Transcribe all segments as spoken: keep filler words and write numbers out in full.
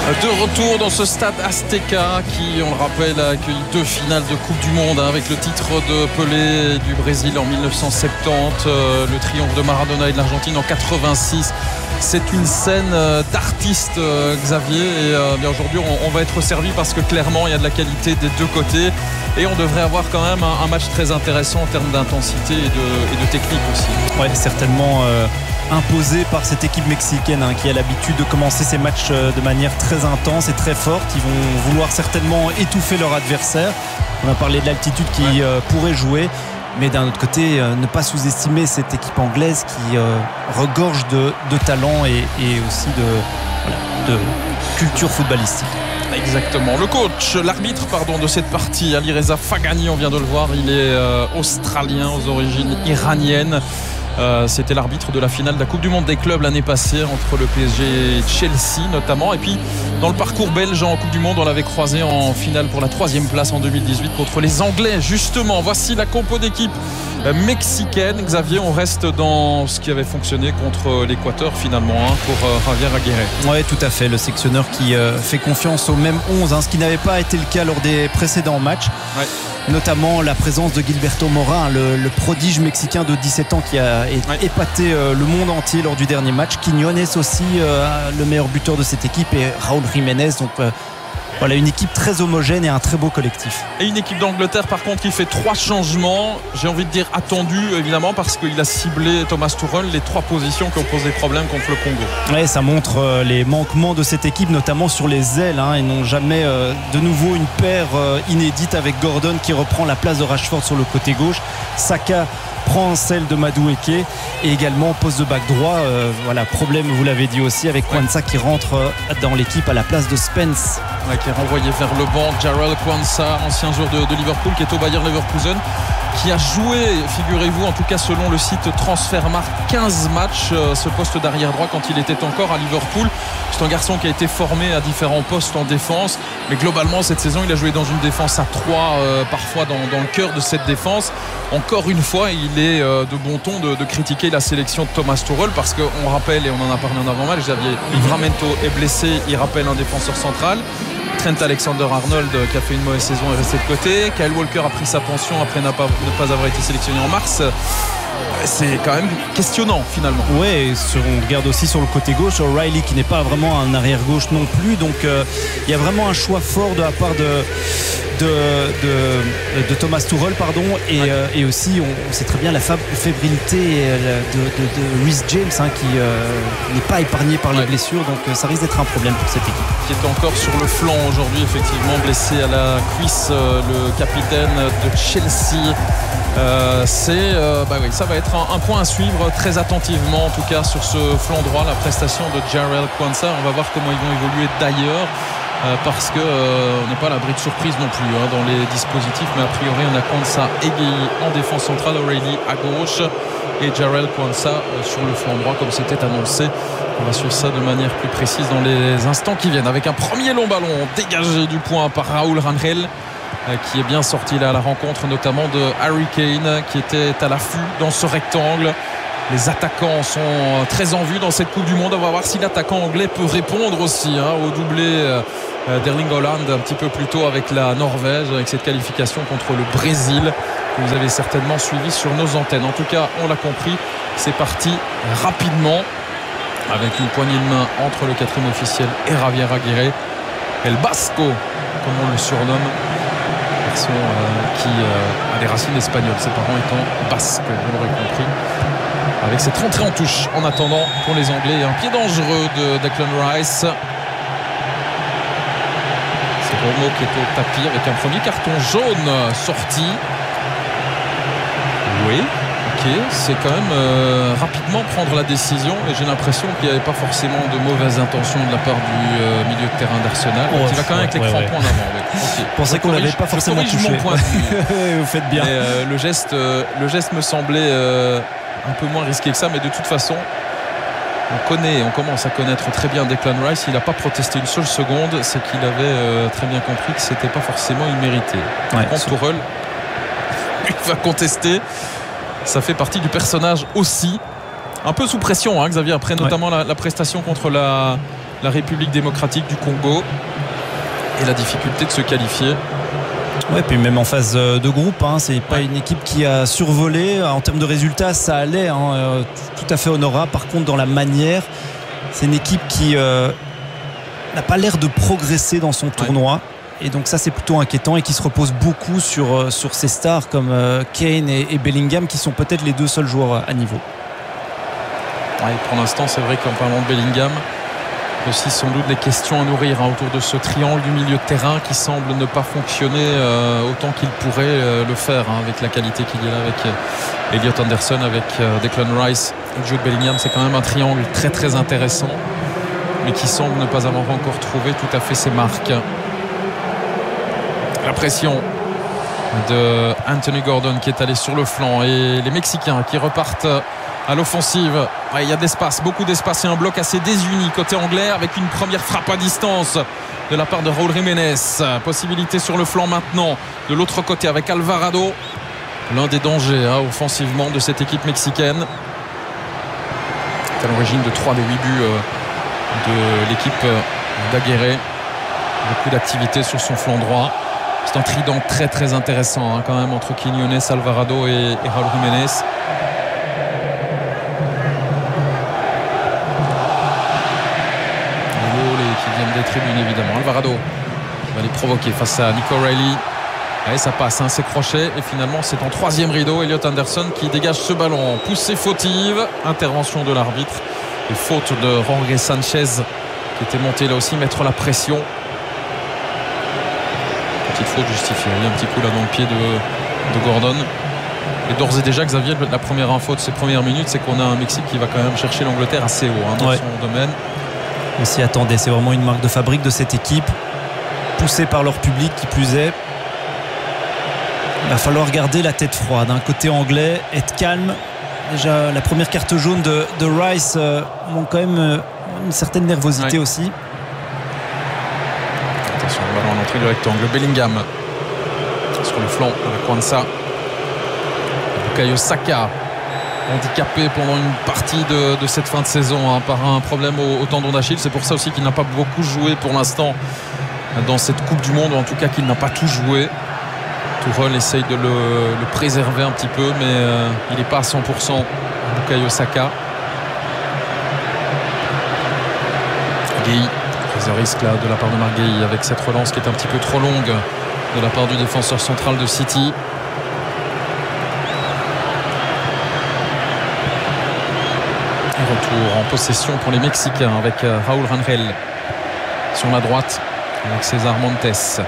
De retour dans ce stade Azteca qui, on le rappelle, a accueilli deux finales de Coupe du Monde, hein, avec le titre de Pelé du Brésil en mille neuf cent soixante-dix, euh, le triomphe de Maradona et de l'Argentine en quatre-vingt-six. C'est une scène euh, d'artiste, euh, Xavier, et euh, bien aujourd'hui on, on va être servi parce que clairement il y a de la qualité des deux côtés et on devrait avoir quand même un, un match très intéressant en termes d'intensité et de, et de technique aussi. Oui, certainement euh, imposé par cette équipe mexicaine, hein, qui a l'habitude de commencer ses matchs euh, de manière très intense et très forte. Ils vont vouloir certainement étouffer leur adversaire. On a parlé de l'altitude qui ouais. euh, pourrait jouer. Mais d'un autre côté, euh, ne pas sous-estimer cette équipe anglaise qui euh, regorge de, de talent et, et aussi de, voilà, de culture footballistique. Exactement. Le coach, l'arbitre pardon, de cette partie, Alireza Fagani, on vient de le voir, il est euh, australien aux origines iraniennes. Euh, c'était l'arbitre de la finale de la Coupe du Monde des clubs l'année passée entre le P S G et Chelsea notamment. Et puis dans le parcours belge en Coupe du Monde, on l'avait croisé en finale pour la troisième place en deux mille dix-huit contre les Anglais justement. Voici la compo d'équipe mexicaine. Xavier, on reste dans ce qui avait fonctionné contre l'Équateur finalement, hein, pour euh, Javier Aguirre. Oui, tout à fait, le sélectionneur qui euh, fait confiance au même onze, hein, ce qui n'avait pas été le cas lors des précédents matchs. Ouais. Notamment la présence de Gilberto Mora, le, le prodige mexicain de dix-sept ans qui a ouais. épaté euh, le monde entier lors du dernier match. Quiñones aussi, euh, le meilleur buteur de cette équipe, et Raúl Jiménez. Donc euh, voilà, une équipe très homogène et un très beau collectif. Et une équipe d'Angleterre par contre qui fait trois changements, j'ai envie de dire attendus évidemment, parce qu'il a ciblé Thomas Tuchel les trois positions qui ont posé problème contre le Congo. Ouais, ça montre euh, les manquements de cette équipe, notamment sur les ailes, hein. Ils n'ont jamais euh, de nouveau une paire euh, inédite avec Gordon qui reprend la place de Rashford sur le côté gauche. Saka prend celle de Madueke et également poste de back droit. Euh, voilà, problème, vous l'avez dit aussi, avec Kwanza ouais. qui rentre euh, dans l'équipe à la place de Spence. Ouais, qui est renvoyé vers le banc. Jarrell Kwanza, ancien joueur de, de Liverpool, qui est au Bayer Leverkusen, qui a joué, figurez-vous, en tout cas selon le site Transfermarkt, quinze matchs, euh, ce poste d'arrière droit quand il était encore à Liverpool. C'est un garçon qui a été formé à différents postes en défense, mais globalement cette saison il a joué dans une défense à trois, euh, parfois dans, dans le cœur de cette défense. Encore une fois, il est euh, de bon ton de, de critiquer la sélection de Thomas Tuchel, parce qu'on rappelle, et on en a parlé en avant-match, Xavier, Livramento est blessé, il rappelle un défenseur central. Trent Alexander-Arnold qui a fait une mauvaise saison est resté de côté. Kyle Walker a pris sa pension après ne pas, ne pas avoir été sélectionné en mars. C'est quand même questionnant finalement. Oui, on regarde aussi sur le côté gauche O'Reilly qui n'est pas vraiment un arrière gauche non plus, donc euh, il y a vraiment un choix fort de la part de de, de, de Thomas Tuchel pardon, et, ouais. euh, et aussi on, on sait très bien la fébrilité de, de, de Reece James, hein, qui euh, n'est pas épargné par les ouais. blessures, donc euh, ça risque d'être un problème pour cette équipe. Qui est encore sur le flanc aujourd'hui, effectivement blessé à la cuisse, euh, le capitaine de Chelsea. Euh, c'est euh, bah oui, ça va être un, un point à suivre très attentivement, en tout cas sur ce flanc droit, la prestation de Jarrell Kwanza. On va voir comment ils vont évoluer d'ailleurs, euh, parce que euh, on n'est pas à l'abri de surprise non plus, hein, dans les dispositifs, mais a priori on a Kwanza égayé en défense centrale, O'Reilly à gauche et Jarrell Kwanza euh, sur le flanc droit comme c'était annoncé. On va suivre ça de manière plus précise dans les instants qui viennent, avec un premier long ballon dégagé du point par Raúl Rangel, qui est bien sorti là à la rencontre notamment de Harry Kane, qui était à l'affût dans ce rectangle. Les attaquants sont très en vue dans cette Coupe du Monde. On va voir si l'attaquant anglais peut répondre aussi, hein, au doublé d'Erling Haaland un petit peu plus tôt avec la Norvège, avec cette qualification contre le Brésil que vous avez certainement suivi sur nos antennes. En tout cas, on l'a compris, c'est parti rapidement avec une poignée de main entre le quatrième officiel et Javier Aguirre. El Basco, comme on le surnomme, garçon euh, qui euh, a des racines espagnoles, ses parents étant basques, vous l'aurez compris. Avec cette rentrée en touche en attendant pour les Anglais, un pied dangereux de Declan Rice. C'est Romo qui est au tapis avec un premier carton jaune sorti. Oui, ok, c'est quand même euh, rapidement prendre la décision, et j'ai l'impression qu'il n'y avait pas forcément de mauvaises intentions de la part du euh, milieu de terrain d'Arsenal. Oh, il va quand même avec les ouais, crampons ouais. en avant. Ouais. Okay. Je pensais qu'on n'avait pas forcément touché. Mon point de vue. Vous faites bien. Et, euh, le, geste, euh, le geste me semblait euh, un peu moins risqué que ça, mais de toute façon, on connaît, on commence à connaître très bien Declan Rice. Il n'a pas protesté une seule seconde, c'est qu'il avait euh, très bien compris que c'était pas forcément immérité. Par ouais, contre, Tuchel, il va contester. Ça fait partie du personnage aussi. Un peu sous pression, hein, Xavier, après notamment ouais. la, la prestation contre la, la République démocratique du Congo et la difficulté de se qualifier. Ouais, puis même en phase de groupe, hein, c'est pas ouais. une équipe qui a survolé. En termes de résultats, ça allait, hein, euh, tout à fait honorable. Par contre, dans la manière, c'est une équipe qui euh, n'a pas l'air de progresser dans son tournoi. Ouais. Et donc ça, c'est plutôt inquiétant et qui se repose beaucoup sur, euh, sur ces stars comme euh, Kane et, et Bellingham, qui sont peut-être les deux seuls joueurs à niveau. Ouais, pour l'instant, c'est vrai qu'en parlant de Bellingham, aussi sans doute des questions à nourrir hein, autour de ce triangle du milieu de terrain qui semble ne pas fonctionner euh, autant qu'il pourrait euh, le faire hein, avec la qualité qu'il y a là avec euh, Elliot Anderson, avec euh, Declan Rice et Jude Bellingham. C'est quand même un triangle très très intéressant, mais qui semble ne pas avoir encore trouvé tout à fait ses marques. La pression de Anthony Gordon qui est allé sur le flanc et les Mexicains qui repartent à l'offensive. Ouais, il y a d'espace, beaucoup d'espace et un bloc assez désuni côté anglais avec une première frappe à distance de la part de Raúl Jiménez. Possibilité sur le flanc maintenant de l'autre côté avec Alvarado, l'un des dangers hein, offensivement de cette équipe mexicaine. C'est à l'origine de trois des huit buts euh, de l'équipe d'Aguirre. Beaucoup d'activité sur son flanc droit. C'est un trident très très intéressant hein, quand même entre Quiñones, Alvarado et, et Raúl Jiménez. Qui viennent des tribunes évidemment. Alvarado va les provoquer face à Nico Reilly. Allez, ça passe, hein, c'est crochet et finalement c'est en troisième rideau. Elliot Anderson qui dégage ce ballon. Poussée fautive, intervention de l'arbitre et faute de Jorge Sanchez qui était monté là aussi mettre la pression. Petite faute justifiée. Il y a un petit coup là dans le pied de, de Gordon. Et d'ores et déjà, Xavier, la première info de ces premières minutes, c'est qu'on a un Mexique qui va quand même chercher l'Angleterre assez haut hein, dans ouais. son domaine. On s'y attendait, c'est vraiment une marque de fabrique de cette équipe, poussée par leur public qui plus est. Il va falloir garder la tête froide, d'un côté anglais, être calme. Déjà la première carte jaune de, de Rice euh, montre quand même euh, une certaine nervosité ouais. aussi. Attention, le ballon à l'entrée du rectangle. Bellingham sur le flanc avec Kwanza. Bukayo Saka handicapé pendant une partie de, de cette fin de saison hein, par un problème au, au tendon d'Achille. C'est pour ça aussi qu'il n'a pas beaucoup joué pour l'instant dans cette Coupe du Monde, ou en tout cas qu'il n'a pas tout joué. Tourelle essaye de le, le préserver un petit peu, mais euh, il n'est pas à cent pour cent. Bukayo Saka. Gueye, prise de risque là de la part de Marguerite avec cette relance qui est un petit peu trop longue de la part du défenseur central de City. Retour en possession pour les Mexicains avec Raúl Rangel sur la droite avec César Montes.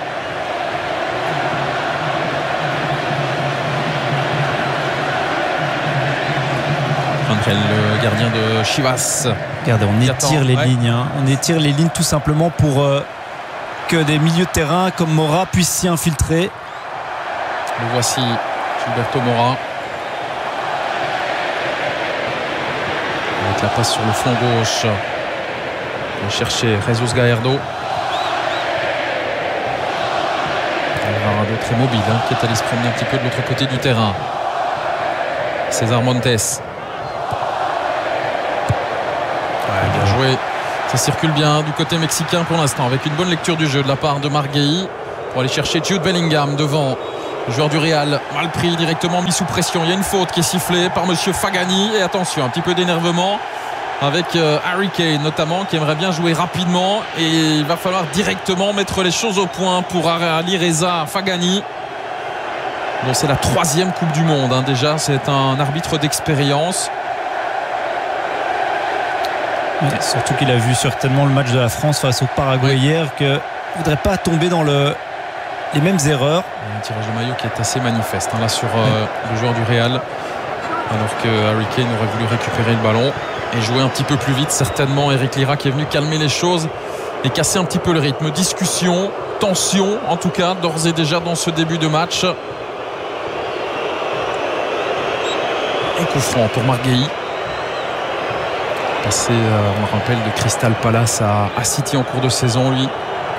Rangel, le gardien de Chivas. Regardez, on étire les ouais. lignes. Hein. On étire les lignes tout simplement pour euh, que des milieux de terrain comme Mora puissent s'y infiltrer. Le voici, Gilberto Mora. La passe sur le flanc gauche. On va chercher Jesus Gallardo. Alvarado très mobile hein, qui est allé se promener un petit peu de l'autre côté du terrain. César Montes. Ouais, bien joué. Ça circule bien du côté mexicain pour l'instant avec une bonne lecture du jeu de la part de Marguerite pour aller chercher Jude Bellingham devant. Le joueur du Real, mal pris, directement mis sous pression. Il y a une faute qui est sifflée par monsieur Fagani. Et attention, un petit peu d'énervement avec euh, Harry Kane notamment, qui aimerait bien jouer rapidement. Et il va falloir directement mettre les choses au point pour Ali Reza Fagani. Bon, c'est la troisième Coupe du Monde hein, déjà. C'est un arbitre d'expérience. Ouais, surtout qu'il a vu certainement le match de la France face au Paraguay ouais. hier, qu'il ne voudrait pas tomber dans le... les mêmes erreurs. Un tirage de maillot qui est assez manifeste hein, là sur euh, le joueur du Real, alors que Harry Kane aurait voulu récupérer le ballon et jouer un petit peu plus vite. Certainement Eric Lira qui est venu calmer les choses et casser un petit peu le rythme. Discussion, tension en tout cas d'ores et déjà dans ce début de match. Et coup franc pour Marguerite. Passé, euh, on le rappelle, de Crystal Palace à, à City en cours de saison lui.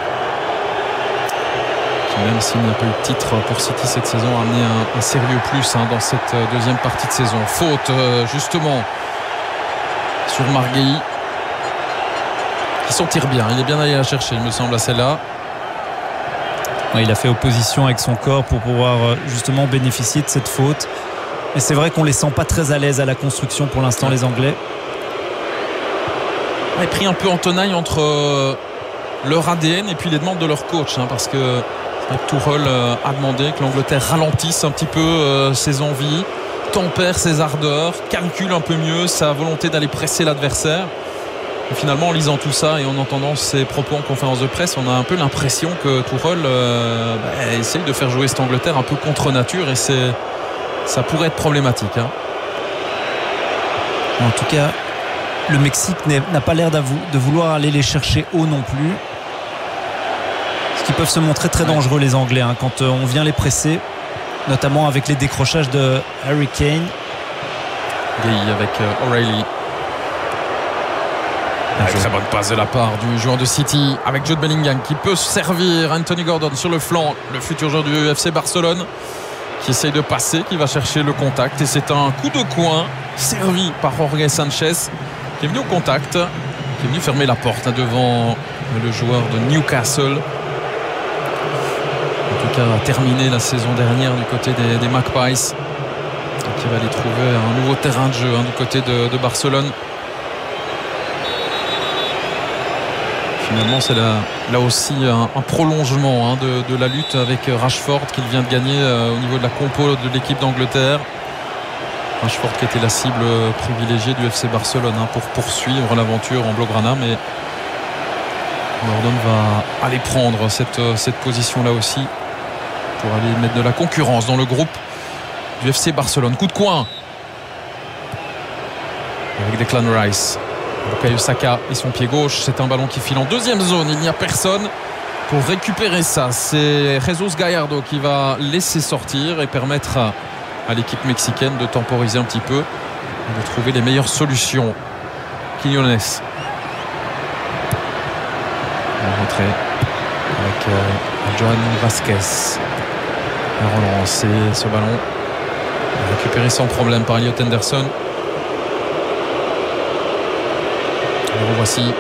Même s'il n'y a pas eu de titre pour City cette saison, a amené un, un sérieux plus hein, dans cette deuxième partie de saison. Faute euh, justement sur Marguerite qui qui s'en tire bien. Il est bien allé la chercher, il me semble, à celle-là. Ouais, il a fait opposition avec son corps pour pouvoir justement bénéficier de cette faute. Mais c'est vrai qu'on les sent pas très à l'aise à la construction pour l'instant, ouais. les Anglais. Il est pris un peu en tenaille entre euh, leur A D N et puis les demandes de leur coach, hein, parce que Tuchel euh, a demandé que l'Angleterre ralentisse un petit peu euh, ses envies, tempère ses ardeurs, calcule un peu mieux sa volonté d'aller presser l'adversaire. Et finalement, en lisant tout ça et en entendant ses propos en conférence de presse, on a un peu l'impression que Tuchel euh, bah, essaye de faire jouer cette Angleterre un peu contre nature, et c'est, ça pourrait être problématique. Hein. En tout cas, le Mexique n'a pas l'air de vouloir aller les chercher haut non plus. Ce qui peuvent se montrer très dangereux, les Anglais, hein, quand on vient les presser, notamment avec les décrochages de Harry Kane. Gay avec euh, O'Reilly. Avec très bonne passe de la part du joueur de City avec Jude Bellingham qui peut servir Anthony Gordon sur le flanc, le futur joueur du F C Barcelone, qui essaye de passer, qui va chercher le contact, et c'est un coup de coin servi par Jorge Sanchez qui est venu au contact, qui est venu fermer la porte hein, devant le joueur de Newcastle, en tout cas a terminé la saison dernière du côté des, des Magpies, qui va aller trouver un nouveau terrain de jeu hein, du côté de, de Barcelone. Finalement, c'est là, là aussi un, un prolongement hein, de, de la lutte avec Rashford qu'il vient de gagner euh, au niveau de la compo de l'équipe d'Angleterre. Rashford qui était la cible privilégiée du F C Barcelone hein, pour poursuivre l'aventure en Blaugrana, mais Gordon va aller prendre cette, cette position-là aussi pour aller mettre de la concurrence dans le groupe du F C Barcelone. Coup de coin avec Declan Rice. Bukayo Saka et son pied gauche, c'est un ballon qui file en deuxième zone, il n'y a personne pour récupérer ça. C'est Jesus Gallardo qui va laisser sortir et permettre à, à l'équipe mexicaine de temporiser un petit peu et de trouver les meilleures solutions. Quiñones en rentrée avec euh, Johan Vazquez. La relance et ce ballon récupéré sans problème par Elliot Henderson. Voici l'un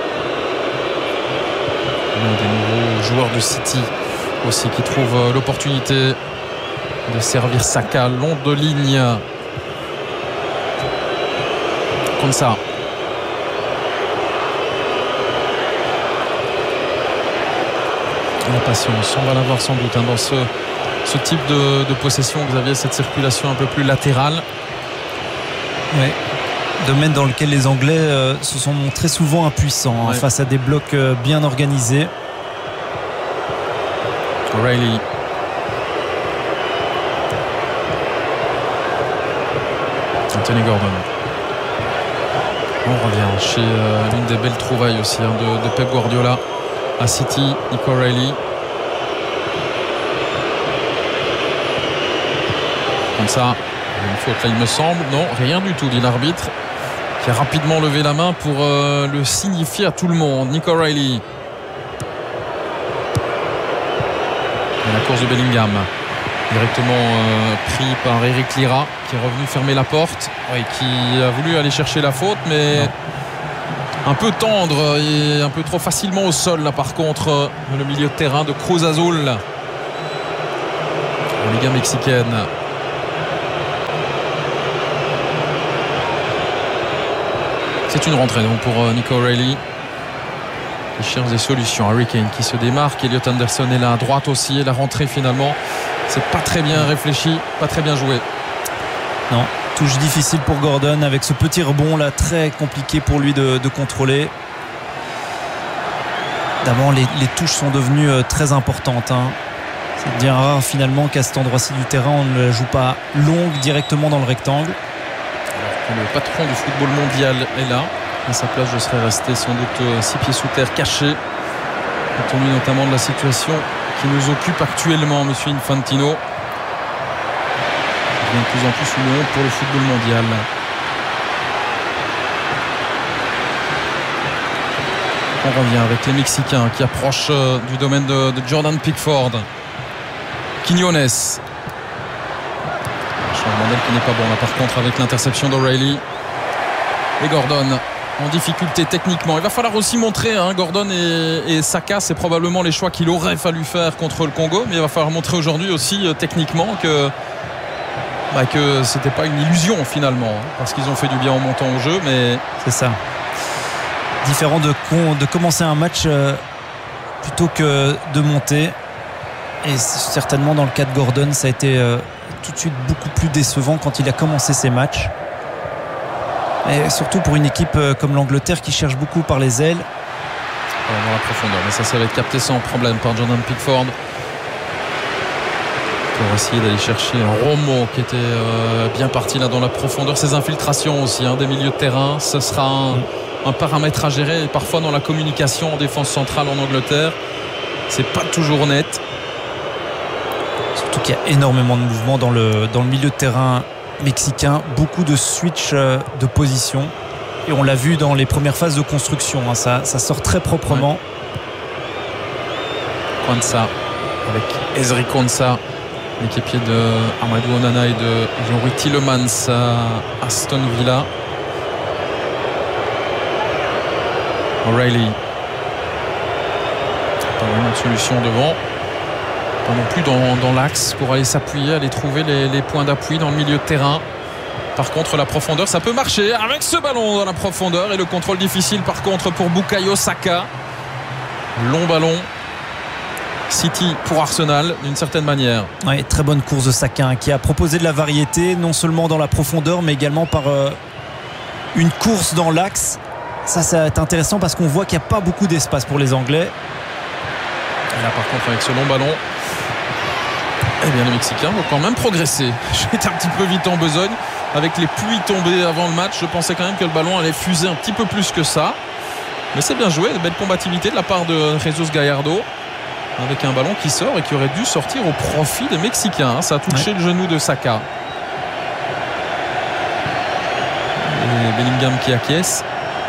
des nouveaux joueurs de City aussi qui trouve l'opportunité de servir Saka long de ligne comme ça. La patience, on va l'avoir sans doute hein, dans ce, ce type de, de possession. Xavier, cette circulation un peu plus latérale. Oui. Domaine dans lequel les Anglais euh, se sont montrés souvent impuissants ouais. hein, face à des blocs euh, bien organisés. O'Reilly. Anthony Gordon. On revient chez euh, l'une des belles trouvailles aussi hein, de, de Pep Guardiola à City, Nico O'Reilly. Comme ça, une faute là il me semble. Non, rien du tout, dit l'arbitre, qui a rapidement levé la main pour euh, le signifier à tout le monde. Nico O'Reilly. Et la course de Bellingham, directement euh, pris par Eric Lira, qui est revenu fermer la porte et qui a voulu aller chercher la faute, mais non. Un peu tendre et un peu trop facilement au sol là par contre euh, le milieu de terrain de Cruz Azul en Liga mexicaine. C'est une rentrée donc pour Nico O'Reilly qui cherche des solutions. Harry Kane qui se démarque, Elliot Anderson est là à droite aussi, et la rentrée finalement c'est pas très bien réfléchi, pas très bien joué. Non, touche difficile pour Gordon avec ce petit rebond là, très compliqué pour lui de, de contrôler. D'abord les, les touches sont devenues très importantes hein. C'est bien rare finalement qu'à cet endroit-ci du terrain on ne la joue pas longue directement dans le rectangle. Le patron du football mondial est là. À sa place, je serais resté sans doute six pieds sous terre, caché, compte tenu notamment de la situation qui nous occupe actuellement, monsieur Infantino. Il devient de plus en plus une honte pour le football mondial. On revient avec les Mexicains qui approchent du domaine de, de Jordan Pickford. Quiñones. Mandel qui n'est pas bon là par contre avec l'interception d'O'Reilly. Et Gordon en difficulté techniquement. Il va falloir aussi montrer, hein, Gordon et, et Saka, c'est probablement les choix qu'il aurait fallu faire contre le Congo, mais il va falloir montrer aujourd'hui aussi euh, techniquement que bah, que c'était pas une illusion finalement, hein, parce qu'ils ont fait du bien en montant au jeu, mais c'est ça. Différent de, de commencer un match euh, plutôt que de monter, et certainement dans le cas de Gordon, ça a été euh, tout de suite beaucoup plus décevant quand il a commencé ses matchs. Et surtout pour une équipe comme l'Angleterre qui cherche beaucoup par les ailes. Dans la profondeur, mais ça, ça va être capté sans problème par Jordan Pickford. Pour essayer d'aller chercher un Romo qui était euh, bien parti là dans la profondeur. Ces infiltrations aussi, hein, des milieux de terrain, ce sera un, un paramètre à gérer. Et parfois dans la communication en défense centrale en Angleterre, c'est pas toujours net. Surtout qu'il y a énormément de mouvements dans le, dans le milieu de terrain mexicain, beaucoup de switch de position, et on l'a vu dans les premières phases de construction, hein, ça, ça sort très proprement. Ouais. Konsa avec Ezri Konsa, l'équipier de Amadou Onana et de Youri Tielemans à Aston Villa. O'Reilly, pas vraiment de solution devant, pas non plus dans, dans l'axe pour aller s'appuyer, aller trouver les, les points d'appui dans le milieu de terrain. Par contre, la profondeur, ça peut marcher avec ce ballon dans la profondeur, et le contrôle difficile par contre pour Bukayo Saka. Long ballon. City pour Arsenal d'une certaine manière. Ouais, très bonne course de Saka, hein, qui a proposé de la variété, non seulement dans la profondeur mais également par euh, une course dans l'axe. Ça, ça va être intéressant parce qu'on voit qu'il n'y a pas beaucoup d'espace pour les Anglais. Et là par contre, avec ce long ballon, eh bien, les Mexicains vont quand même progresser. J'étais un petit peu vite en besogne. Avec les pluies tombées avant le match, je pensais quand même que le ballon allait fuser un petit peu plus que ça. Mais c'est bien joué, de belle combativité de la part de Jesus Gallardo, avec un ballon qui sort et qui aurait dû sortir au profit des Mexicains. Ça a touché ouais. le genou de Saka. Et Bellingham qui acquiesce.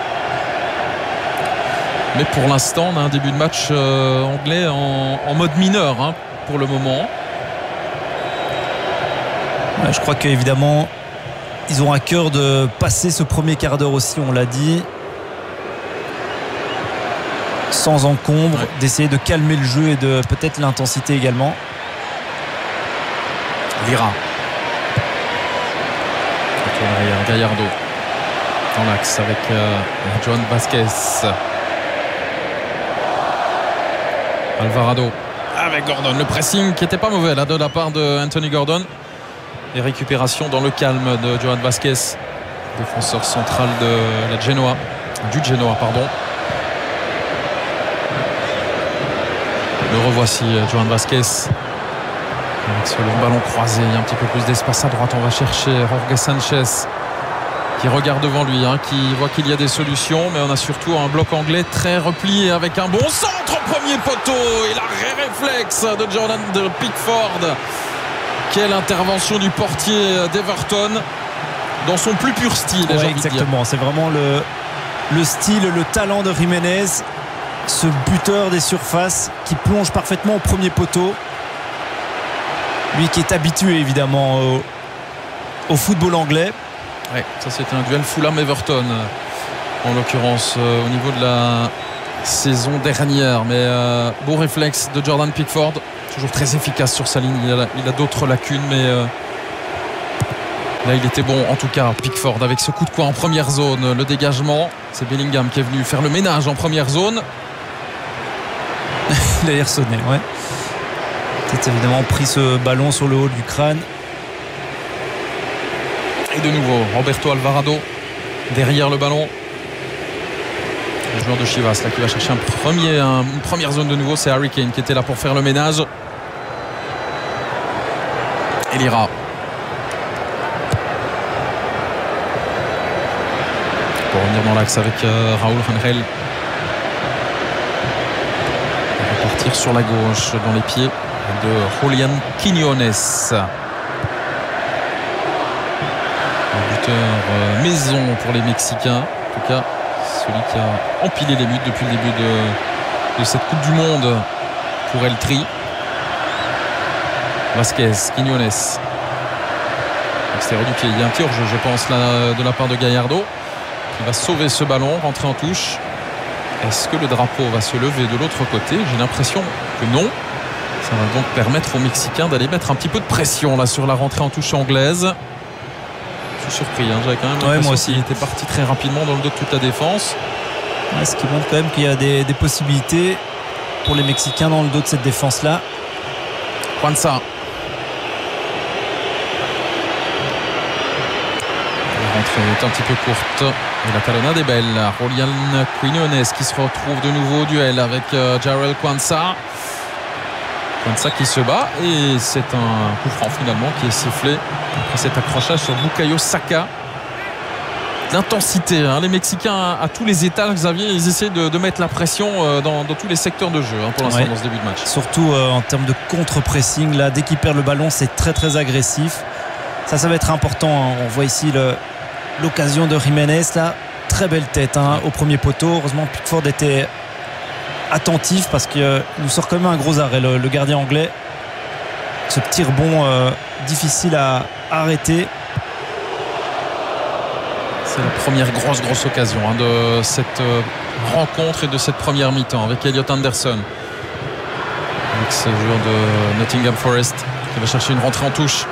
Mais pour l'instant, on a un début de match euh, anglais en, en mode mineur, hein, pour le moment. Je crois qu'évidemment ils ont à cœur de passer ce premier quart d'heure aussi, on l'a dit, sans encombre, ouais. d'essayer de calmer le jeu et de peut-être l'intensité également. Vira, Gallardo dans l'axe avec euh, Joan Vasquez. Alvarado avec Gordon, le pressing qui n'était pas mauvais là de la part de Anthony Gordon. Les récupérations dans le calme de Joan Vasquez, défenseur central de la Genoa, du Genoa, pardon. Le revoici, Joan Vasquez. Avec ce long ballon croisé, il y a un petit peu plus d'espace à droite. On va chercher Jorge Sanchez qui regarde devant lui, hein, qui voit qu'il y a des solutions, mais on a surtout un bloc anglais très replié avec un bon centre au premier poteau et l'arrêt réflexe de Jordan de Pickford. Quelle intervention du portier d'Everton dans son plus pur style. Ouais, exactement, c'est vraiment le, le style, le talent de Jiménez, ce buteur des surfaces qui plonge parfaitement au premier poteau. Lui qui est habitué évidemment au, au football anglais. Ouais, ça c'était un duel Fulham-Everton en l'occurrence euh, au niveau de la saison dernière. Mais euh, beau réflexe de Jordan Pickford. Toujours très efficace sur sa ligne. Il a, il a d'autres lacunes, mais euh, là il était bon en tout cas. Pickford avec ce coup de poing en première zone, le dégagement. C'est Bellingham qui est venu faire le ménage en première zone. Il a l'air sonné, ouais. Peut-être évidemment pris ce ballon sur le haut du crâne. Et de nouveau Roberto Alvarado derrière le ballon. Le joueur de Chivas là qui va chercher un premier, un, une première zone de nouveau. C'est Harry Kane qui était là pour faire le ménage. Elira. Pour revenir dans l'axe avec euh, Raúl Rangel. On va partir sur la gauche dans les pieds de Julián Quiñones. Un buteur euh, maison pour les Mexicains. En tout cas, celui qui a empilé les buts depuis le début de, de cette Coupe du Monde pour El Tri. Vasquez, Quiñones. Extérieur du pied. Il y a un tir, je, je pense, là, de la part de Gallardo. qui va sauver ce ballon, rentrer en touche. Est-ce que le drapeau va se lever de l'autre côté? J'ai l'impression que non. Ça va donc permettre aux Mexicains d'aller mettre un petit peu de pression là sur la rentrée en touche anglaise. Je suis surpris, hein. J'avais quand même l'impression ouais, moi aussi. qu'il était parti très rapidement dans le dos de toute la défense. Ouais, ce qui montre quand même qu'il y a des, des possibilités pour les Mexicains dans le dos de cette défense-là. Quansah. La rentrée est un petit peu courte. Et la talonnade est belle. Rolian Quinones qui se retrouve de nouveau au duel avec euh, Jarell Quansah. Quansah qui se bat et c'est un coup franc finalement qui est sifflé après cet accrochage sur Bukayo Saka. L'intensité, hein, les Mexicains à tous les étages, Xavier, ils essaient de, de mettre la pression euh, dans, dans tous les secteurs de jeu, hein, pour l'instant, ouais, dans ce début de match. Surtout euh, en termes de contre-pressing, là, dès qu'ils perdent le ballon, c'est très très agressif. Ça, ça va être important, hein. On voit ici le, l'occasion de Jiménez, là, très belle tête, hein, au premier poteau. Heureusement, Pickford était attentif parce qu'il euh, nous sort quand même un gros arrêt, le, le gardien anglais. Ce petit rebond euh, difficile à arrêter. C'est la première grosse grosse occasion, hein, de cette euh, rencontre et de cette première mi-temps avec Elliot Anderson, avec ce joueur de Nottingham Forest qui va chercher une rentrée en touche.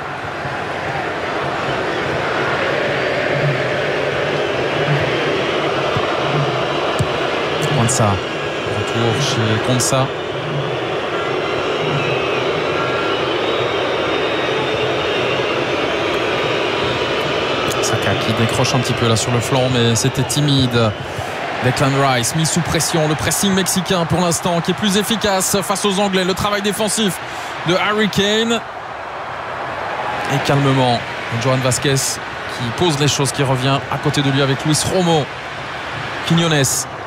Quansah, retour chez Quansah. Qui décroche un petit peu là sur le flanc, mais c'était timide. Declan Rice mis sous pression, le pressing mexicain pour l'instant qui est plus efficace face aux Anglais, le travail défensif de Harry Kane et calmement Johan Vasquez qui pose les choses, qui revient à côté de lui avec Luis Romo. Quiñones,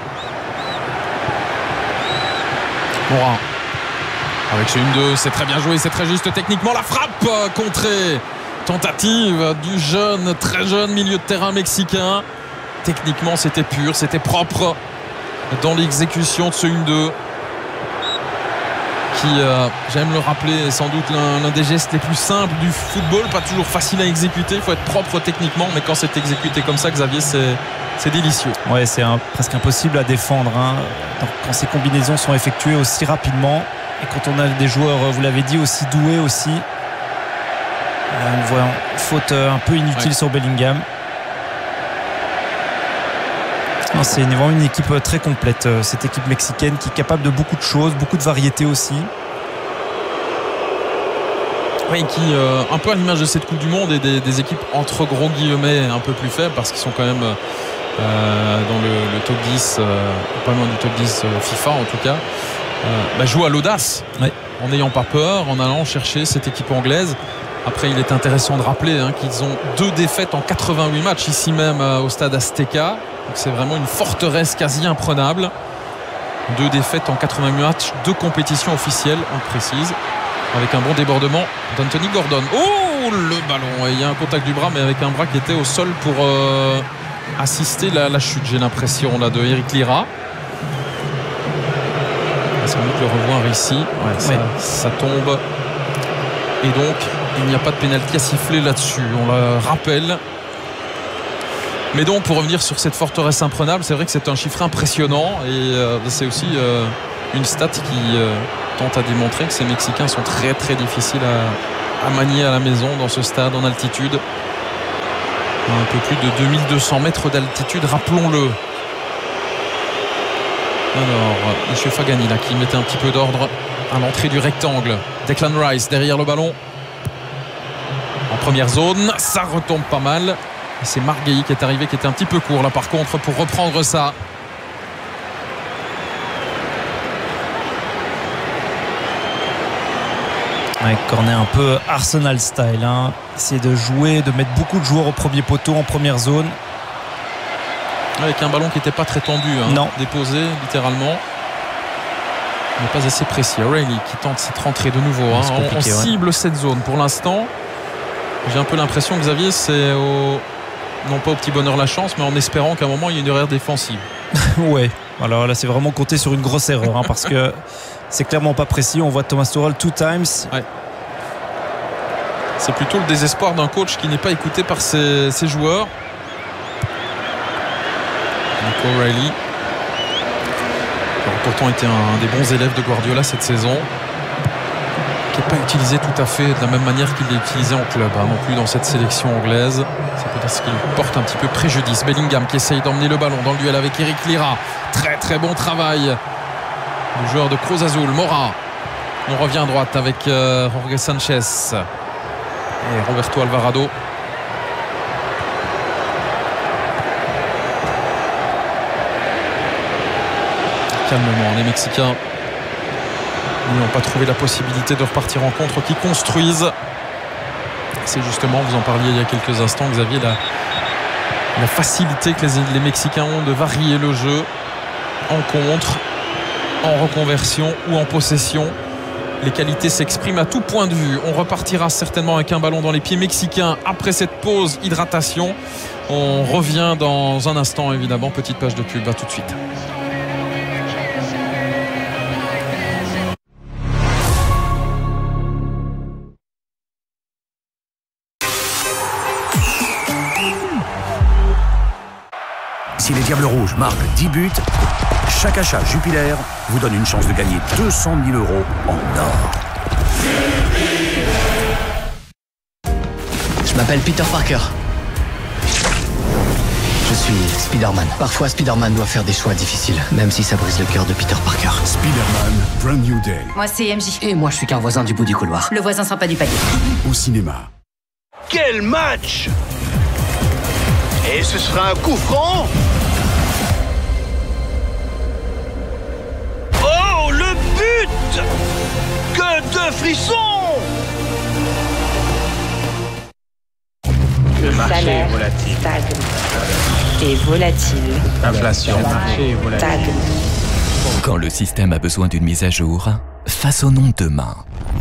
Morin avec ce un deux, c'est très bien joué, c'est très juste techniquement, la frappe contrée. Tentative du jeune, très jeune milieu de terrain mexicain. Techniquement, c'était pur, c'était propre dans l'exécution de ce un deux. Qui, euh, j'aime le rappeler, est sans doute l'un, l'un des gestes les plus simples du football. Pas toujours facile à exécuter, il faut être propre techniquement. Mais quand c'est exécuté comme ça, Xavier, c'est, c'est délicieux. Ouais, c'est un, presque impossible à défendre, hein, quand ces combinaisons sont effectuées aussi rapidement. Et quand on a des joueurs, vous l'avez dit, aussi doués aussi. On voit une faute un peu inutile, ouais, sur Bellingham. Non, c'est vraiment une équipe très complète, cette équipe mexicaine, qui est capable de beaucoup de choses, beaucoup de variétés aussi. Oui, qui, euh, un peu à l'image de cette Coupe du Monde et des, des équipes entre gros guillemets un peu plus faibles, parce qu'ils sont quand même euh, dans le, le top dix, euh, pas loin du top dix euh, FIFA en tout cas, euh, bah, jouent à l'audace, ouais, en n'ayant pas peur, en allant chercher cette équipe anglaise. Après, il est intéressant de rappeler, hein, qu'ils ont deux défaites en quatre-vingt-huit matchs ici même euh, au stade Azteca. Donc c'est vraiment une forteresse quasi imprenable. Deux défaites en quatre-vingt-huit matchs, deux compétitions officielles, on le précise, avec un bon débordement d'Anthony Gordon. Oh, le ballon! Il y a un contact du bras, mais avec un bras qui était au sol pour euh, assister la, la chute, j'ai l'impression, là, de Eric Lira. On va sans doute le revoir ici. Ouais, ça, ouais, ça tombe. Et donc, il n'y a pas de pénalty à siffler là-dessus, on le rappelle. Mais donc, pour revenir sur cette forteresse imprenable, c'est vrai que c'est un chiffre impressionnant. Et euh, c'est aussi euh, une stat qui euh, tente à démontrer que ces Mexicains sont très très difficiles à, à manier à la maison dans ce stade en altitude. Un peu plus de deux mille deux cents mètres d'altitude, rappelons-le. Alors, M. Fagani là, qui mettait un petit peu d'ordre à l'entrée du rectangle. Declan Rice derrière le ballon. En première zone, ça retombe pas mal. Et c'est Marguerite qui est arrivé, qui était un petit peu court là par contre pour reprendre ça. Ouais, corner un peu Arsenal style, hein. Essayer de jouer, de mettre beaucoup de joueurs au premier poteau en première zone. Avec un ballon qui n'était pas très tendu, hein, non, déposé littéralement. Mais pas assez précis. O'Reilly qui tente cette rentrée de nouveau, hein. On, on cible, ouais, cette zone pour l'instant. J'ai un peu l'impression, Xavier, c'est au... non pas au petit bonheur la chance, mais en espérant qu'à un moment il y ait une erreur défensive. Ouais, alors là c'est vraiment compter sur une grosse erreur, hein, parce que c'est clairement pas précis. On voit Thomas Tuchel two times. Ouais. C'est plutôt le désespoir d'un coach qui n'est pas écouté par ses, ses joueurs. Nico O'Reilly, qui a pourtant été un des bons élèves de Guardiola cette saison, qui n'est pas utilisé tout à fait de la même manière qu'il est utilisé en club, hein, non plus dans cette sélection anglaise. C'est peut-être qu'il porte un petit peu préjudice. Bellingham qui essaye d'emmener le ballon dans le duel avec Eric Lira. Très très bon travail du joueur de Cruz Azul, Mora. On revient à droite avec euh, Jorge Sanchez et Roberto Alvarado. Calmement, les Mexicains n'ont pas trouvé la possibilité de repartir en contre, qui construisent. C'est justement, vous en parliez il y a quelques instants, Xavier, la, la facilité que les, les Mexicains ont de varier le jeu en contre, en reconversion ou en possession. Les qualités s'expriment à tout point de vue. On repartira certainement avec un ballon dans les pieds mexicains après cette pause hydratation. On revient dans un instant, évidemment. Petite page de pub, à tout de suite. Si les Diables Rouges marquent dix buts, chaque achat Jupiler vous donne une chance de gagner deux cent mille euros en or. Je m'appelle Peter Parker. Je suis Spider-Man. Parfois, Spider-Man doit faire des choix difficiles, même si ça brise le cœur de Peter Parker. Spider-Man Brand New Day. Moi, c'est M J. Et moi, je suis qu'un voisin du bout du couloir. Le voisin sympa du palier. Au cinéma. Quel match! Et ce sera un coup franc? Oh, le but! Que de frissons! Les salaires stagnent. Et volatile. Inflation. Stagne. Quand le système a besoin d'une mise à jour, façonnons demain.